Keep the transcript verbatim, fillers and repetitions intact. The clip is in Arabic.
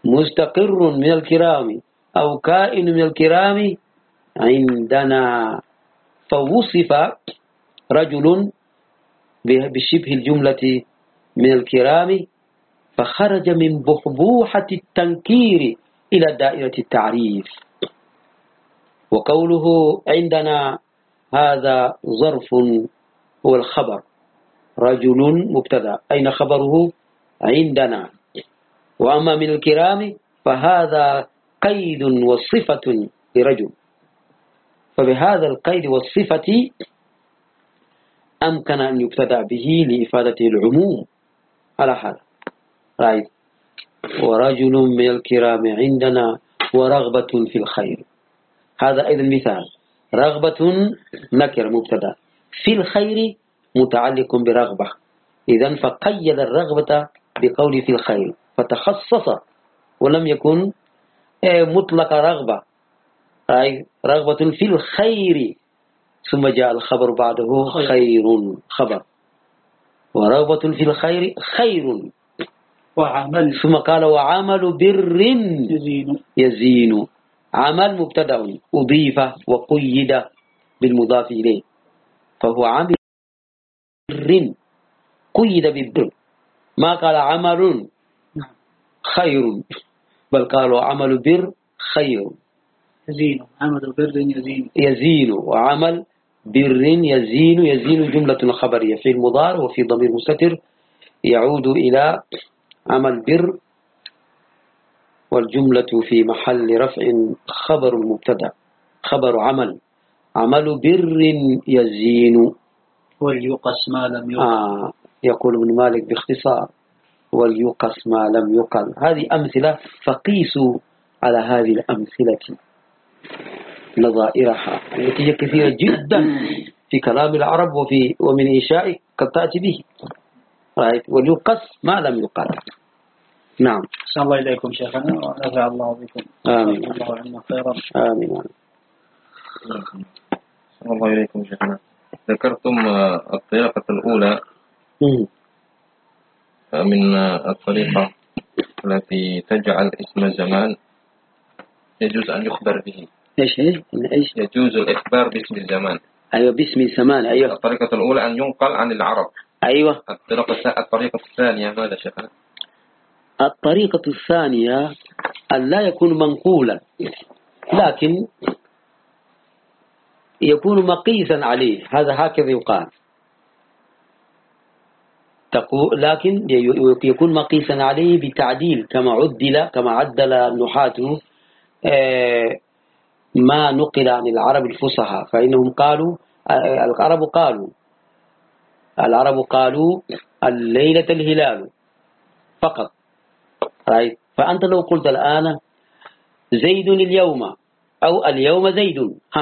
مستقر من الكرام أو كائن من الكرام عندنا. فوصف رجل بشبه الجملة من الكرام فخرج من بحبوحة التنكير إلى دائرة التعريف. وقوله عندنا هذا ظرف هو الخبر، رجل مبتدأ، أين خبره؟ عندنا. وأما من الكرام فهذا قيد وصفة لرجل، فبهذا القيد والصفة أمكن أن يبتدأ به لإفادة العموم على هذا. رأيت ورجل من الكرام عندنا ورغبة في الخير، هذا أيضا مثال. رغبة نكر مبتدأ، في الخير متعلق برغبة، إذن فقيد الرغبة بقول في الخير فتخصص ولم يكن مطلق رغبة، أي رغبة في الخير، ثم جاء الخبر بعده خير خبر، ورغبة في الخير خير، وعمل ثم قال وعمل بر يزين, يزين. عمل مبتدأ أضيف وقيد بالمضاف إليه، فهو عمل بر قيد بالبر، ما قال عمل خير، بل قالوا عمل بر خير. يزين، عمل بر يزين، يزين وعمل بر يزين. يزين جملة خبرية في المضارع وفي ضمير مستتر يعود إلى عمل بر، والجملة في محل رفع خبر المبتدأ، خبر عمل، عمل بر يزين. وليقص ما لم يقل. آه يقول ابن مالك باختصار وليقص ما لم يقل. هذه أمثلة، فقيسوا على هذه الأمثلة نظائرها التي هي كثيرة جدا في كلام العرب وفي ومن إنشاء قد تأتي به. رأيت وليقص ما لم يقل. نعم. أحسن الله إليكم شيخنا ونفع الله بكم. آمين. الله عنا خيرا. آمين. أحسن الله إليكم شيخنا. ذكرتم الطريقة الأولى من الطريقة التي تجعل اسم الزمان يجوز أن يخبر به. إيش إيش إيش؟ يجوز الإخبار باسم الزمان. أيوة باسم الزمان. أيوة. الطريقة الأولى أن ينقل عن العرب. أيوة. الطريقة الطريقة الثانية ماذا شيخنا؟ الطريقة الثانية أن لا يكون منقولا، لكن يكون مقيسا عليه، هذا هكذا يقال. تقول لكن يكون مقيسا عليه بتعديل، كما عدل كما عدل النحاة ما نقل عن العرب الفصحى، فإنهم قالوا العرب قالوا العرب قالوا الليلة الهلال فقط. فأنت لو قلت الآن زيد اليوم أو اليوم زيد